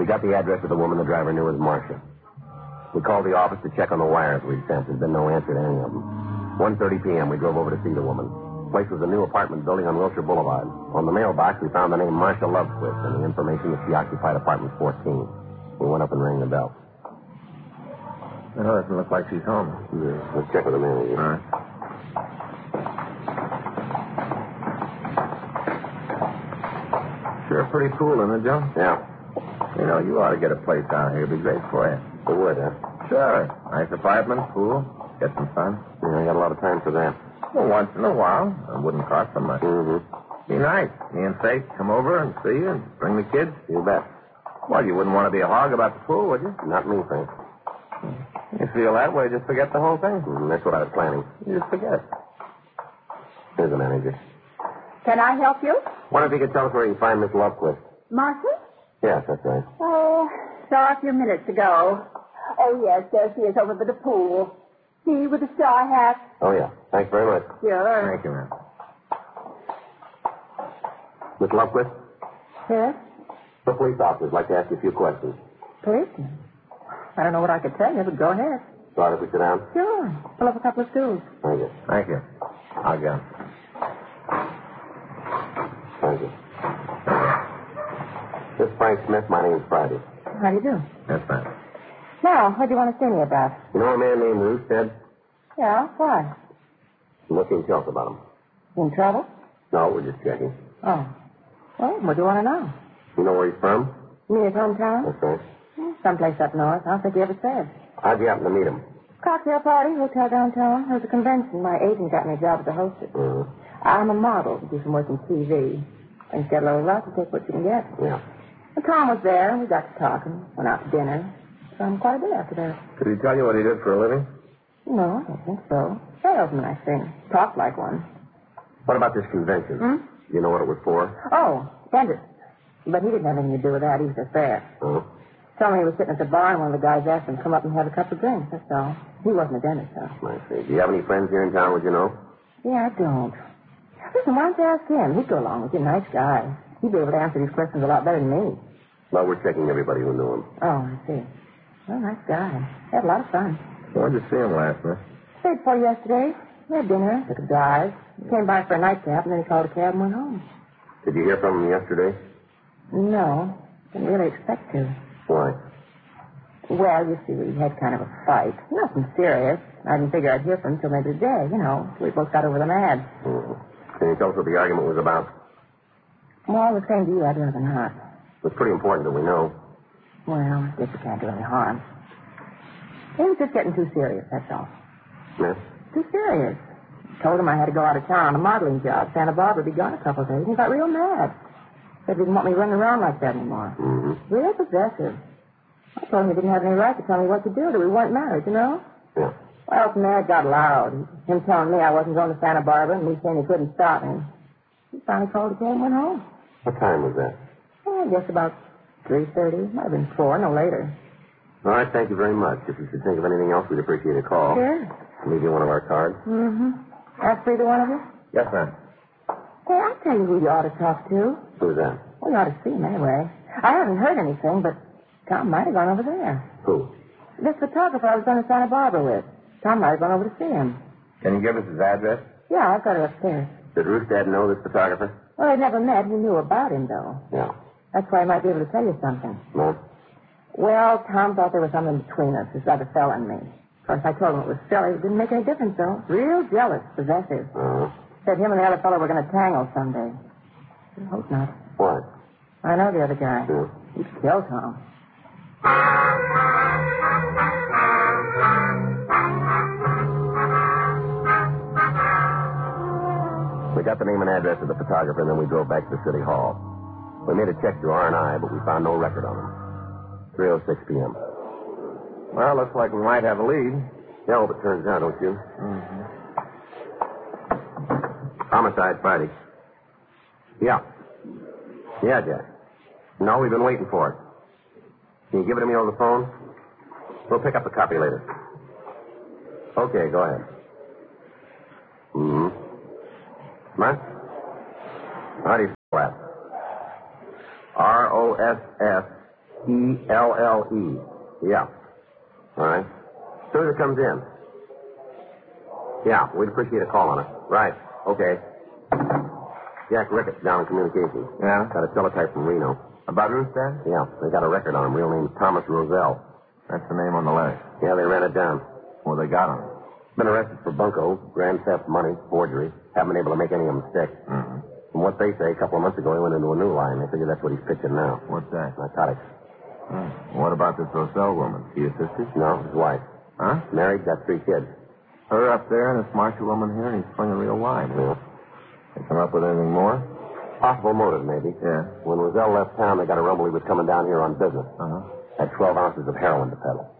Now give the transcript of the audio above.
We got the address of the woman the driver knew as Marcia. We called the office to check on the wires we'd sent. There's been no answer to any of them. 1:30 p.m., we drove over to see the woman. The place was a new apartment building on Wilshire Boulevard. On the mailbox, we found the name Marcia Lovequist and the information that she occupied apartment 14. We went up and rang the bell. It doesn't look like she's home. Yeah. Let's check with the manager. All right. Sure pretty cool, isn't it, Joe? Yeah. You know, you ought to get a place down here. It'd be great for you. It would, huh? Sure. Nice apartment, pool, get some sun. Yeah, I got a lot of time for that. Well, once in a while. It wouldn't cost so much. Mm-hmm. Be nice. Me and Faith come over and see you and bring the kids. You bet. Well, you wouldn't want to be a hog about the pool, would you? Not me, Frank. You feel that way, just forget the whole thing. That's what I was planning. You just forget. Here's the manager. Can I help you? Wonder if you could tell us where you can find Miss Lovequist. Marcia? Yes, that's right. Oh, saw a few minutes ago. Oh, yes, there she is over by the pool. See, with the straw hat. Oh, yeah. Thanks very much. Sure. Thank you, ma'am. Miss Lovequist, Yes? the police officer'd like to ask you a few questions. Policeman? I don't know what I could tell you, but go ahead. Sorry if we sit down? Sure. Pull up a couple of stools. Thank you. Thank you. I'll go. Thank you. This is Frank Smith. My name's Friday. How do you do? That's fine. Now, what do you want to see me about? You know a man named Roostead? Yeah, why? What can you tell us about him? You in trouble? No, we're just checking. Oh. Well, what do you want to know? You know where he's from? You mean his hometown? That's right. Someplace up north. I don't think he ever said. How'd you happen to meet him? Cocktail party, hotel downtown. There was a convention. My agent got me a job as a hostess. Mm-hmm. I'm a model. Do some work in TV. Things get a little rough. You take what you can get. Yeah. And Tom was there. We got to talking. Went out to dinner. Quite a bit after that. Did he tell you what he did for a living? No, I don't think so. Salesman, I think. Talked like one. What about this convention? You know what it was for? Oh, dentist. But he didn't have anything to do with that. He was just there. Oh. Told me he was sitting at the bar, and one of the guys asked him to come up and have a couple of drinks. That's all. He wasn't a dentist, though. I see. Do you have any friends here in town, would you know? Yeah, I don't. Listen, why don't you ask him? He'd go along with you. Nice guy. He'd be able to answer these questions a lot better than me. Well, we're checking everybody who knew him. Oh, I see. Well, nice guy. Had a lot of fun. Where'd you see him last, miss? Stayed for yesterday. We had dinner. Took a drive. He came by for a nightcap, and then he called a cab and went home. Did you hear from him yesterday? No. Didn't really expect to. Why? Well, you see, we had kind of a fight. Nothing serious. I didn't figure I'd hear from him until maybe today, you know. We both got over the mad. Mm-hmm. Can you tell us what the argument was about? Well, the same to you, I'd rather not. It's pretty important that we know. Well, I guess you can't do any harm. He was just getting too serious, that's all. Yes? Too serious. Told him I had to go out of town on a modeling job. Santa Barbara be gone a couple of days. He got real mad. Said he didn't want me running around like that anymore. Mm-hmm. Real possessive. I told him he didn't have any right to tell me what to do, that we weren't married, you know? Yeah. Well, from there it got loud. Him telling me I wasn't going to Santa Barbara and me saying he couldn't stop me. He finally called the cab and went home. What time was that? Oh, I guess about 3:30. Might have been 4, no later. All right, thank you very much. If you should think of anything else, we'd appreciate a call. Sure. I'll leave you one of our cards. Mm-hmm. Ask for either one of you? Yes, ma'am. Hey, I'll tell you who you ought to talk to. Who's that? Well, you ought to see him anyway. I haven't heard anything, but Tom might have gone over there. Who? This photographer I was going to Santa Barbara with. Tom might have gone over to see him. Can you give us his address? Yeah, I've got it upstairs. Did Roostead know this photographer? Well, they'd never met. He knew about him, though. Yeah. That's why he might be able to tell you something. No? Well, Tom thought there was something between us, this other fella and me. Of course, I told him it was silly. It didn't make any difference, though. Real jealous, possessive. Uh-huh. Said him and the other fellow were going to tangle someday. I hope not. What? I know the other guy. Yeah. He'd kill Tom. We got the name and address of the photographer, and then we drove back to the city hall. We made a check through R&I, but we found no record on him. 3:06 p.m. Well, looks like we might have a lead. Yeah, hope it turns out, don't you? Mm-hmm. Homicide Friday. Yeah. Yeah, Jack. No, we've been waiting for it. Can you give it to me over the phone? We'll pick up the copy later. Okay, go ahead. Mm-hmm. What? How do you spell that? R-O-S-S E-L-L-E. Yeah. All right. As soon as it comes in. Yeah, we'd appreciate a call on it. Right. Okay. Jack Ricketts down in communications. Yeah? Got a teletype from Reno. About Rooster? Yeah, they got a record on him. Real name's Thomas Roselle. That's the name on the letter. Yeah, they ran it down. Well, they got him. Been arrested for bunco, grand theft, money, forgery. Haven't been able to make any of them stick. Mm-hmm. From what they say, a couple of months ago, he went into a new line. They figure that's what he's pitching now. What's that? Narcotics. What about this Roselle woman? She your sister? No, his wife. Huh? Married, got 3 kids. Her up there and this Marshall woman here, and he's swinging real wide. Yeah. They come up with anything more? Possible motive, maybe. Yeah. When Roselle left town, they got a rumble he was coming down here on business. Uh-huh. Had 12 ounces of heroin to peddle.